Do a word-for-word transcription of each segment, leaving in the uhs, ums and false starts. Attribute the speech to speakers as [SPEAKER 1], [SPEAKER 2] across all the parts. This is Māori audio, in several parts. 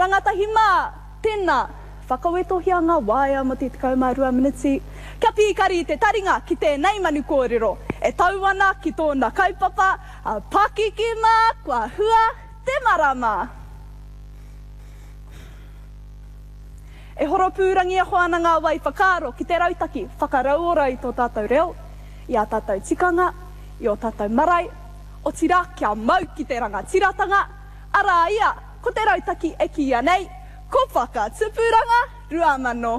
[SPEAKER 1] Rangata hima, tēnā, whakawetohia ngā waia mo te tekau mā rua miniti. Kia pīkari te taringa ki tēnei manu kōrero. E tauana ki tōna kaupapa, a pakikima, kua hua, te marama. E horopūrangi a hoana ngā wai whakaro ki te rautaki, whakarauora i tō tātou reo, i a tātou tikanga, i o tātou marae, o tira kia mau ki te ranga tiratanga, ara ia, ko te rautaki e ki anei, ko whaka tupuranga rua mano.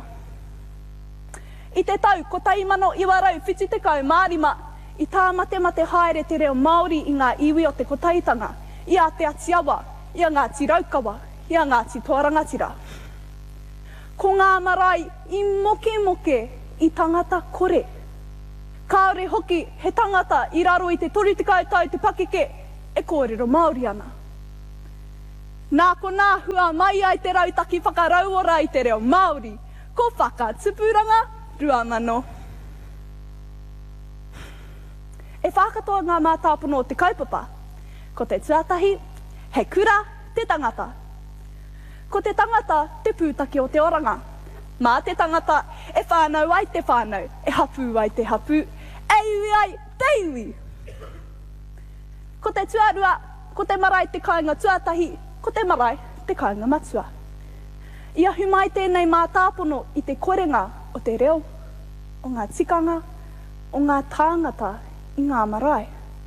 [SPEAKER 1] I te tau, ko taimano iwa rau whiti te kau mārima, i tā mate mate haere te reo Māori i ngā iwi o te kotaitanga, i a te atiawa, i a ngā tiraukawa, i a ngā titoarangatira. Ko ngā marae i moke moke i tangata kore. Kāore hoki he tangata i raro i te tori te kautau te pakeke e kōrero Māori ana. Nā ko nā hua mai ai te rautaki whakarauora i te reo Māori, ko whaka tupuranga rua mano. E whakatoa ngā mātāpono o te kaupapa, ko te tuatahi, he kura te tangata. Ko te tangata te pūtaki o te oranga. Mā te tangata e whānau ai te whānau, e hapu ai te hapu, e iwi ai te iwi. Ko te tuarua, ko te marae te kāinga tuatahi, ko te marae te kāinga matua. Ia humai tēnei mātāpono i te korenga o te reo, o ngā tikanga, o ngā tāngata i ngā marae.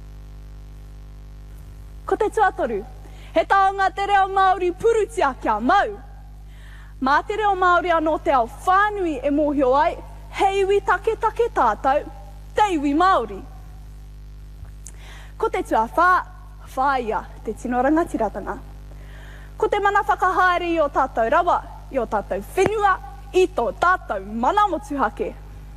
[SPEAKER 1] Ko te tuatoru, he taonga te reo Māori purutia kia mau. Mā te reo Māori anō te ao whānui e mōhio ai, he iwi take take tātou, te iwi Māori. Ko te tua whā, whāia te tino rangatiratanga. Ko te mana whakahaere i o tātou rawa, i o tātou whenua, i tō tātou mana motuhake.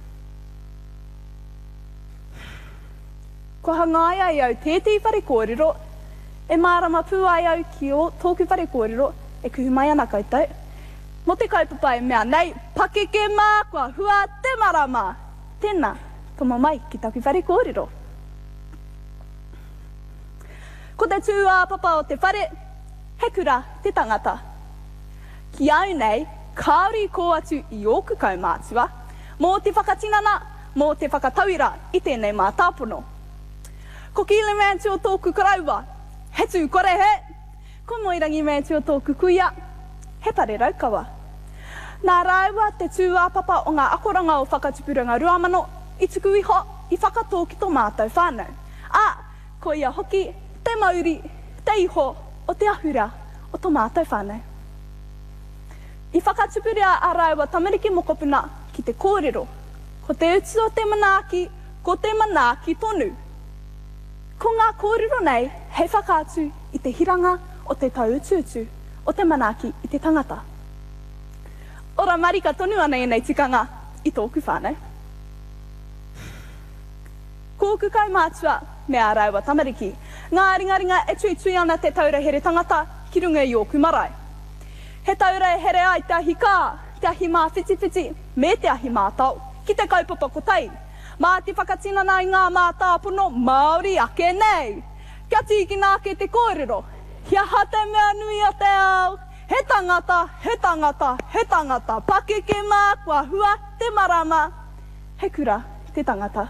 [SPEAKER 1] Ko hangai ai au tētei whare kōrero, e mārama pū ai au ki o tōku whare kōrero, e kuhu mai ana koutou. Mo te kaupapa e mea nei, pakeke mā, kua hua te marama. Tēnā, toma mai ki taku whare kōrero. Ko te tūā papa o te whare, he kura te tangata. Ki au nei, kāori ko atu i oku kaumātua, mō te whakatinana, mō te whakatauira i tēnei mātāpono. Ko kile mēntu o tōku karaua, he tū kore he. Ko moirangi mēntu o tōku kuia, he pare raukawa. Nā rāua te tūā papa o ngā akoranga o whakatupuranga ruamano, i tuku iho i whakatō ki tō mātou whānau. Ā, ko ia hoki, te mauri, te iho, o te ahura o tō mātou whānau. I whakatupurea a rāua tamariki mokopuna ki te kōrero, ko te utu o te manaaki, ko te manaaki tonu. Ko ngā kōrero nei, hei whakātu i te hiranga o te tau utu utu, o te manaaki i te tangata. Ora marika tonu ana i nei tikanga i tōku whānau. Kōku kai mātua me a rāua tamariki, ngā ringaringa e tui tui ana te taurahere tangata ki runga i oku marae. He taurahere ai te ahi kā, te ahi mā whiti whiti, me te ahi mā tau, ki te kaupapa kotai. Mā te whakatinana i ngā mātāpono Māori ake nei. Kia tiki nā ke te kōrero, kia ha te mea nui a te ao. He tangata, he tangata, he tangata, pakeke mā, kua hua te marama. He kura te tangata.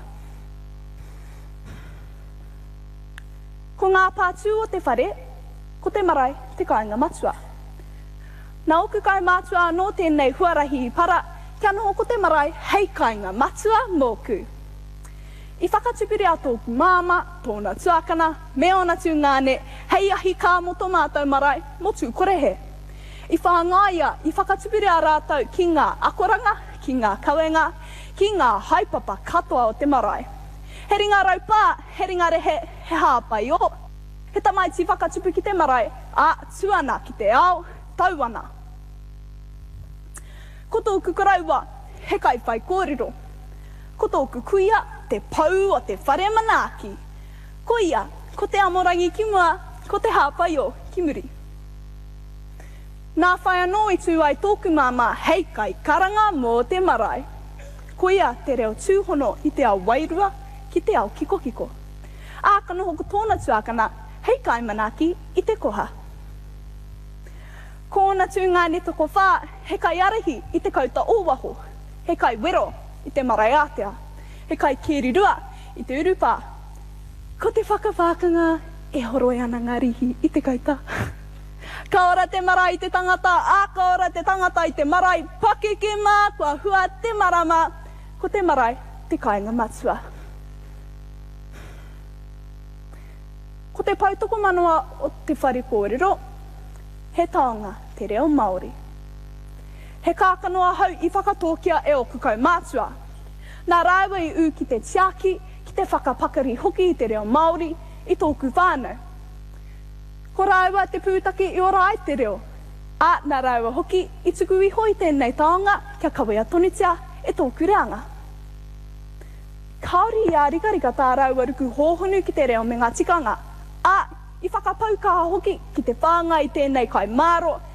[SPEAKER 1] Ko ngā pātū o te whare, ko te marae te kāinga matua. Nā oku kai mātua anō tēnei huarahi i para, kia noho ko te marae hei kāinga matua mōku. I whakatupiri a tōku māma, tōna tuakana, me ona tū ngāne, hei ahi kā mo tō mātou marae, mo tū korehe. I whāngaia, i whakatupiri a rātou ki ngā akoranga, ki ngā kauenga, ki ngā haipapa katoa o te marae. He ringa raupā, he ringa rehe, he hāpai o. He tamaiti whakatupu ki te marae, a tuana ki te ao, tauana. Ko tōku karaua, he kai whai kōrero. Ko tōku kuia, te pau o te whare manaaki. Ko ia, ko te amorangi ki mua, ko te hāpai o ki muri. Nā whai anō i tū ai tōku māma, hei kai karanga mō te marae. Ko ia, te reo tūhono i te ao wairua, ki te ao kiko kiko. Ākano hoko tōna tuakana, hei kai manaaki i te koha. Ko tōna tūngai ni toko whā, he kai arahi i te kauta ōwaho, he kai wero i te marae Atea, he kai kērirua i te urupā. Ko te whakawhākanga e horoi ana ngā rihi i te kauta. Ka ora te marae i te tangata, a ka ora te tangata i te marae, pakeke mā, kua hua te marama, ko te marae, te kāinga matua. Ko te pautoko manoa o te whare kōrero, he taonga te reo Māori. He kākanoa hau i whakatōkia e o kukau mātua. Nā rāua i ū ki te tiaki, ki te whakapakari hoki i te reo Māori, i tōku whānau. Ko rāua te pūtaki i ora ai te reo. A nā rāua hoki i tuku i hoi tēnei taonga kia kawea tonutia e tōku reanga. Kāori i a rikarika tā rāua ruku hōhonu ki te reo me ngā tikanga. A i whakapaukaha hoki ki te whānga i tēnei kai māro